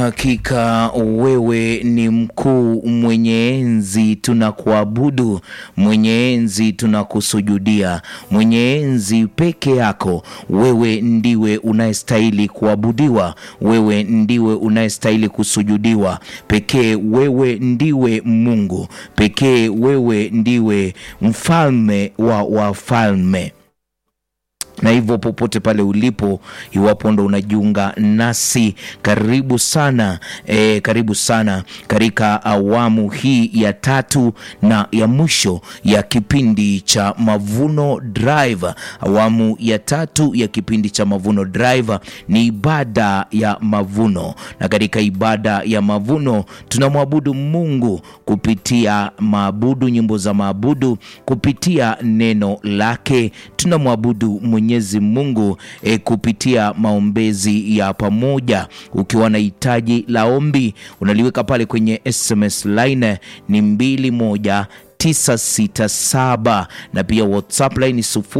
Hakika wewe ni mkuu, mwenye enzi tunakuabudu, mwenye enzi tunakusujudia, mwenye enzi peke yako. Wewe ndiwe unayestahili kuabudiwa, wewe ndiwe unayestahili kusujudiwa. Pekee wewe ndiwe Mungu, pekee wewe ndiwe mfalme wa wafalme. Na hivyo popote pale ulipo, iwapo ndo unajiunga nasi, karibu sana karibu sana katika awamu hii ya tatu na ya mwisho ya kipindi cha Mavuno Drive. Awamu ya tatu ya kipindi cha Mavuno Drive ni ibada ya mavuno, na katika ibada ya mavuno tunamwabudu Mungu kupitia maabudu, nyimbo za maabudu, kupitia neno lake. Tunamwabudu Mwenyezi Mungu kupitia maombezi ya pamoja. Ukiwa na hitaji la ombi, unaliweka pale kwenye SMS line ni 21967, na pia WhatsApp line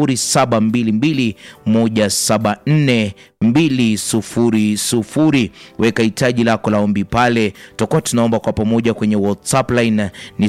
0722174200. Weka hitaji lako la ombi pale, tutakuwa tunaomba kwa pamoja kwenye WhatsApp line ni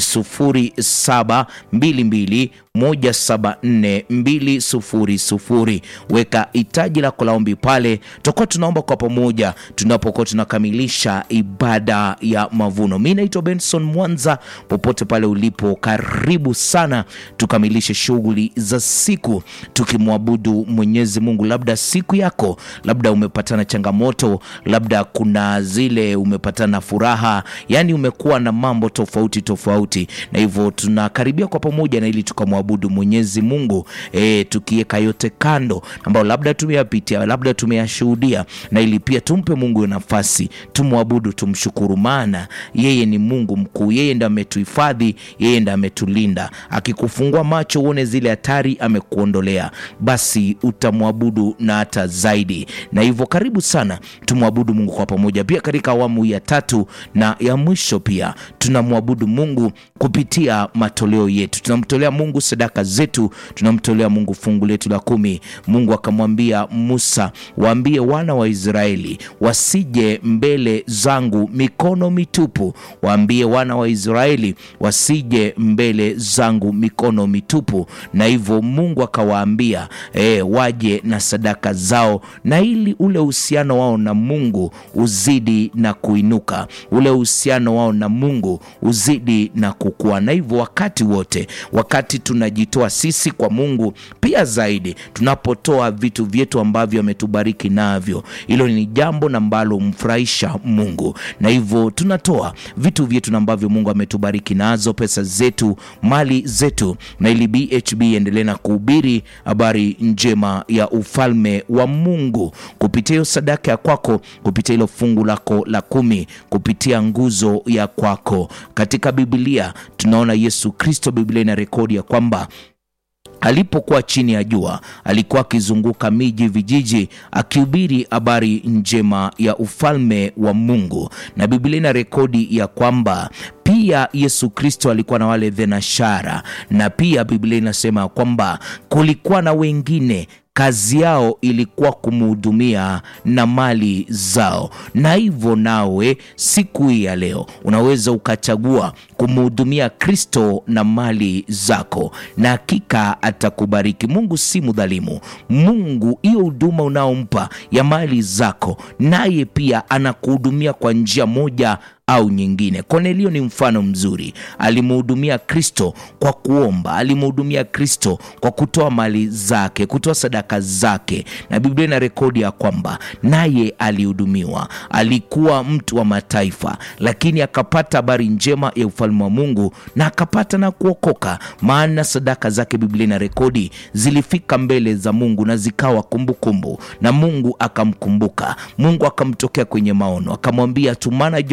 0722174200. Weka hitaji lako la ombi pale, tutakuwa tunaomba kwa pamoja tunapokuwa tunakamilisha ibada ya mavuno. Mimi naitwa Benson Mwanza. Popote pale ulipo, karibu sana tukamilishe shughuli za siku tukimwabudu Mwenyezi Mungu. Labda siku yako, labda umepatana changamoto, labda kuna zile umepatana furaha, yani umekuwa na mambo tofauti tofauti, na hivyo tunakaribia kwa pamoja na ili tukamwabudu Mwenyezi Mungu, tukiweka yote kando ambao labda tumeyapitia, labda tumeyashuhudia, na ili pia tumpe Mungu nafasi, tumwabudu, tumshukuru, maana yeye ni Mungu mkuu. Yeye ndiye ametuhifadhi, yeye ndiye ametulinda. Akikufungua macho uone zile hatari amekuondolea, basi utamwabudu na hata zaidi. Na hivyo karibu sana tumwabudu Mungu kwa pamoja. Pia katika awamu ya tatu na ya mwisho pia tunamwabudu Mungu kupitia matoleo yetu. Tunamtolea Mungu sadaka zetu, tunamtolea Mungu fungu letu la 10. Mungu akamwambia Musa, waambie wana wa Israeli wasije mbele zangu mikono mitupu. Waambie wana wa Israeli wasije mbele zangu mikono mitupu. Na hivyo Mungu akawaambia waje na sadaka zao, na ili ule uhusiano wao na Mungu uzidi na kuinuka, ule uhusiano wao na Mungu uzidi na kukua. Na hivyo wakati wote, wakati tunajitoa sisi kwa Mungu, pia zaidi tunapotoa vitu vyetu ambavyo ametubariki navyo, hilo ni jambo ambalo mfurahisha Mungu. Na hivyo tunatoa vitu vyetu ambavyo Mungu ametubariki nazo, pesa zetu, mali zetu, na ili BHB endelee na kuhubiri habari njema ya ufalme wa Mungu kupitia sadaka ya kwako, kupitia hilo fungu lako la 10, kupitia nguzo ya kwako. Katika Biblia tunaona Yesu Kristo, Biblia ina rekodi ya kwamba alipokuwa chini ya jua alikuwa akizunguka miji, vijiji, akihubiri habari njema ya ufalme wa Mungu. Na Biblia ina rekodi ya kwamba pia Yesu Kristo alikuwa na wale thenashara, na pia Biblia inasema kwamba kulikuwa na wengine kazi yao ilikuwa kumhudumia na mali zao. Na hivyo nawe siku hii ya leo unaweza ukachagua kumhudumia Kristo na mali zako, na hakika atakubariki. Mungu si mdhalimu. Mungu, hiyo huduma unaompa ya mali zako, naye pia anakuhudumia kwa njia moja au nyingine. Kornelio ni mfano mzuri. Alimhudumia Kristo kwa kuomba, alimhudumia Kristo kwa kutoa mali zake, kutoa sadaka zake, na Biblia ina rekodi ya kwamba naye alihudumiwa. Alikuwa mtu wa mataifa, lakini akapata habari njema ya ufalme wa Mungu na akapata na kuokoka, maana sadaka zake, Biblia ina rekodi, zilifika mbele za Mungu na zikawa kumbukumbu, na Mungu akamkumbuka. Mungu akamtokea kwenye maono, akamwambia tumana Jopa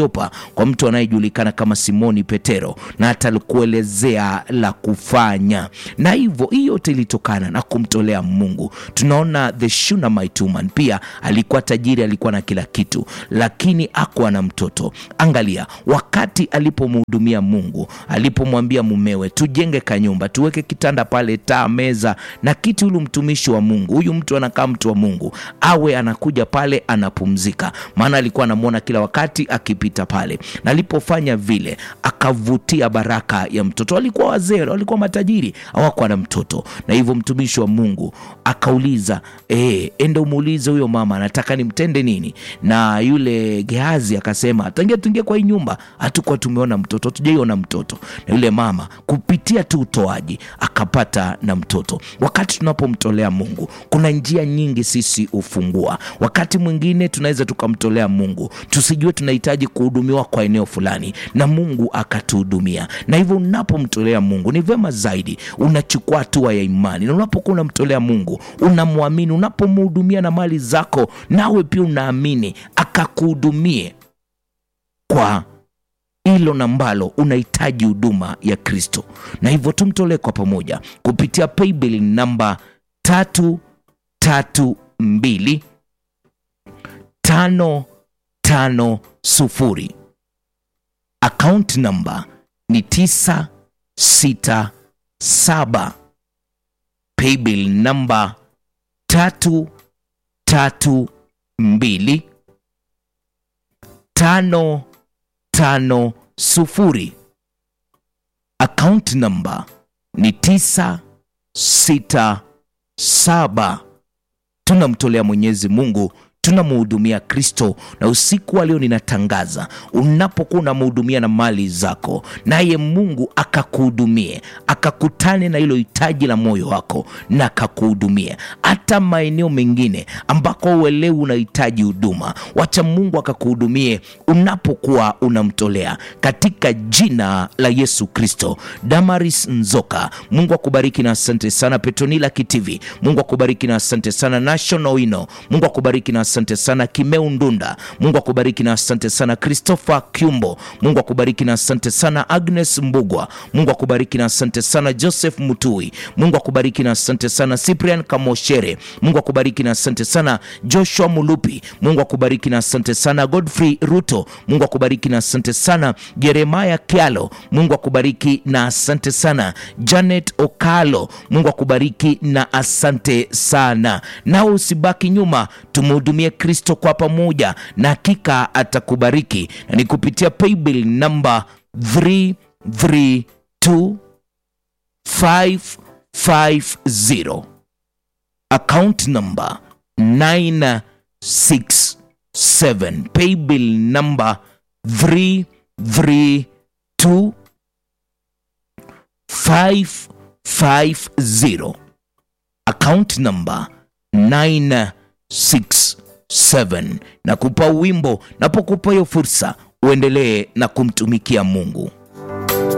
kwa mtu anayejulikana kama Simoni Petero, na atakuelezea la kufanya. Na hivyo hiyo yote ilitokana na kumtolea Mungu. Tunaona the Shunammite woman pia alikuwa tajiri, alikuwa na kila kitu, lakini hakuwa na mtoto. Angalia, wakati alipomhudumia Mungu, alipomwambia mumewe tujenge kanyumba, tuweke kitanda pale, taa, meza na kiti, huyu mtumishi wa Mungu, huyu mtu anakaa mtu wa Mungu, awe anakuja pale anapumzika, maana alikuwa anamuona kila wakati akipita pale. Na alipofanya vile akavutia baraka ya mtoto. Walikuwa wazee, walikuwa matajiri, hawakuwa na mtoto. Na hivyo mtumishi wa Mungu akauliza, enda umuulize huyo mama anataka nimtende nini. Na yule Gehazi akasema, tangia tuingie kwa hii nyumba hatukuwa tumeona mtoto, tujaiona mtoto. Na yule mama kupitia tu utoaji akapata na mtoto. Wakati tunapomtolea Mungu, kuna njia nyingi sisi ufungua. Wakati mwingine tunaweza tukamtolea Mungu tusijue tunahitaji kuhudumiwa kwa eneo fulani, na Mungu akatuhudumia. Na hivyo unapomtolea Mungu ni vema zaidi unachukua hatua ya imani, na unapokuwa unamtolea Mungu unamwamini, unapomhudumia na mali zako, nawe pia unaamini akakuhudumie kwa hilo na ambalo unahitaji huduma ya Kristo. Na hivyo tumtolee kwa pamoja kupitia paybill namba 332 account number ni 967. Paybill namba 332 550. Account number ni 967. Tunamtolea Mwenyezi Mungu, tunamhudumia Kristo. Na usiku wa leo ninatangaza, unapokuwa unamhudumia na mali zako, naye Mungu akakuhudumie, akakutane na hilo hitaji la moyo wako na akakuhudumie. Hata maeneo mengine ambako uelewi unahitaji huduma, wacha Mungu akakuhudumie unapokuwa unamtolea, katika jina la Yesu Kristo. Damaris Nzoka, Mungu akubariki na asante sana. Petronila Kitivi, Mungu akubariki na asante sana. National Ino, Mungu akubariki na asante sana. Kimeu Ndunda, Mungu akubariki na asante sana. Christopher Kyumbo, Mungu akubariki na asante sana. Agnes Mbugwa, Mungu akubariki na asante sana. Joseph Mutui, Mungu akubariki na asante sana. Cyprian Kamoshere, Mungu akubariki na asante sana. Joshua Mulupi, Mungu akubariki na asante sana. Godfrey Ruto, Mungu akubariki na asante sana. Jeremiah Kialo, Mungu akubariki na asante sana. Janet Okalo, Mungu akubariki na asante sana. Na usibaki nyuma, tumhudumie Kristo kwa pamoja, na hakika atakubariki. Na ni kupitia paybill number 332550, account number 967. Paybill number 332550, account number 967. Na kupa wimbo, napokupa hiyo fursa uendelee na kumtumikia Mungu.